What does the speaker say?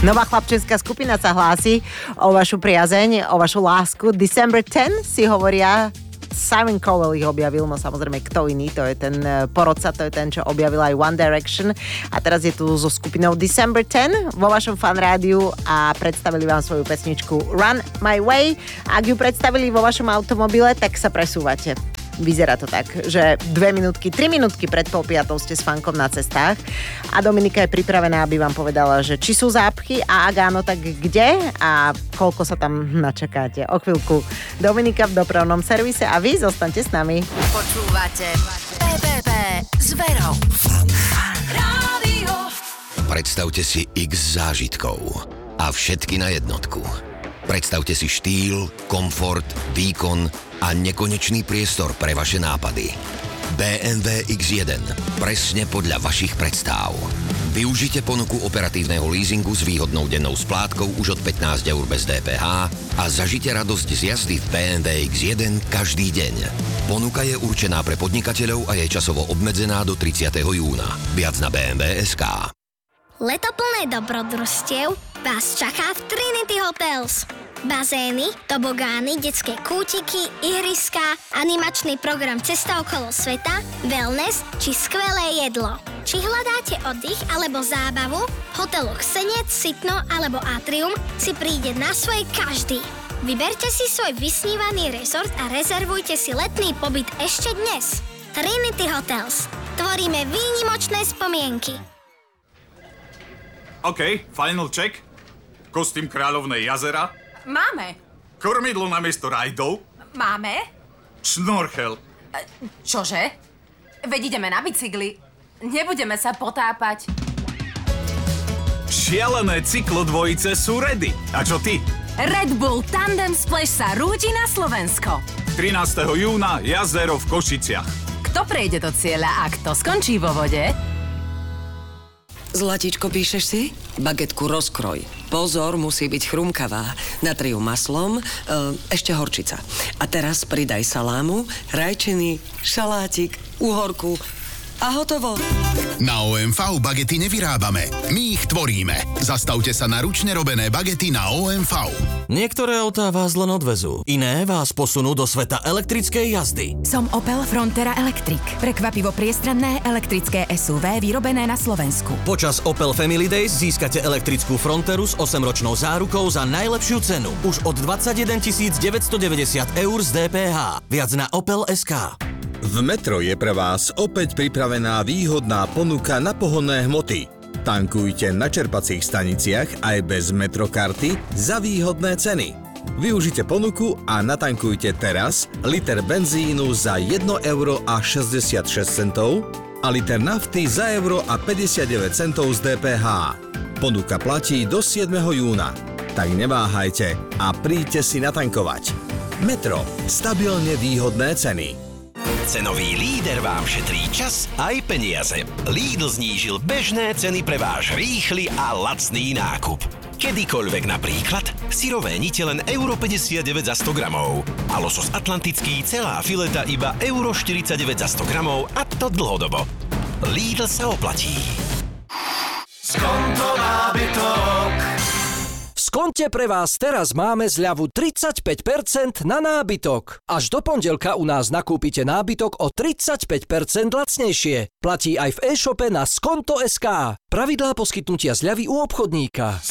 Nová chlapčenská skupina sa hlási o vašu priazeň, o vašu lásku. December 10 si hovoria. Simon Cowell ich objavil, no samozrejme kto iný, to je ten porodca, to je ten, čo objavil aj One Direction a teraz je tu so skupinou December 10 vo vašom fanrádiu a predstavili vám svoju pesničku Run My Way. Ak ju predstavili vo vašom automobile, tak sa presúvate. Vyzerá to tak, že 2 minútky, 3 minútky pred 4:30 ste s fankom na cestách a Dominika je pripravená, aby vám povedala, že či sú zápchy a ak áno, tak kde a koľko sa tam načakáte. O chvíľku Dominika v dopravnom servise a vy zostaňte s nami. Počúvate PPP s Verou. Rádio. Predstavte si x zážitkov a všetky na jednotku. Predstavte si štýl, komfort, výkon a nekonečný priestor pre vaše nápady. BMW X1. Presne podľa vašich predstáv. Využite ponuku operatívneho leasingu s výhodnou dennou splátkou už od 15 eur bez DPH a zažite radosť z jazdy v BMW X1 každý deň. Ponuka je určená pre podnikateľov a je časovo obmedzená do 30. júna. Viac na BMW.sk. Leto plné dobrodružstiev vás čaká v Trinity Hotels. Bazény, tobogány, detské kútiky, ihriská, animačný program Cesta okolo sveta, wellness či skvelé jedlo. Či hľadáte oddych alebo zábavu, v hoteloch Senec, Sitno alebo Atrium si príde na svoje každý. Vyberte si svoj vysnívaný rezort a rezervujte si letný pobyt ešte dnes. Trinity Hotels. Tvoríme výnimočné spomienky. OK, final check. Kostým kráľovnej jazera. Máme. Kormidlo namiesto rajdov. Máme. Šnorchel. Čože? Veď ideme na bicykli. Nebudeme sa potápať. Šialené cyklodvojice sú ready. A čo ty? Red Bull Tandem Splash sa rúti na Slovensko. 13. júna jazero v Košiciach. Kto prejde do cieľa a kto skončí vo vode? Zlatičko, píšeš si? Bagetku rozkroj. Pozor, musí byť chrumkavá. Natriu maslom, ešte horčica. A teraz pridaj salámu, rajčiny, šalátik, uhorku a hotovo. Na OMV bagety nevyrábame, my ich tvoríme. Zastavte sa na ručne robené bagety na OMV. Niektoré autá vás len odvezú, iné vás posunú do sveta elektrickej jazdy. Som Opel Frontera Electric. Prekvapivo priestranné elektrické SUV vyrobené na Slovensku. Počas Opel Family Days získate elektrickú Fronteru s 8-ročnou zárukou za najlepšiu cenu. Už od 21 990 eur z DPH. Viac na Opel.sk. V Metro je pre vás opäť pripravená výhodná ponuka na pohonné hmoty. Tankujte na čerpacích staniciach aj bez Metrokarty za výhodné ceny. Využite ponuku a natankujte teraz liter benzínu za 1,66 € a liter nafty za 1,59 € z DPH. Ponuka platí do 7. júna. Tak neváhajte a príďte si natankovať. Metro. Stabilne výhodné ceny. Cenový líder vám šetrí čas aj peniaze. Lidl znížil bežné ceny pre váš rýchly a lacný nákup. Kedykoľvek napríklad syrové nite len 1,59 € za 100 gramov a losos atlantický celá fileta iba 1,49 € za 100 gramov a to dlhodobo. Lidl sa oplatí. Skonto nábytok. V Skonte pre vás teraz máme zľavu 35% na nábytok. Až do pondelka u nás nakúpite nábytok o 35% lacnejšie. Platí aj v e-shope na Skonto.sk. Pravidlá poskytnutia zľavy u obchodníka.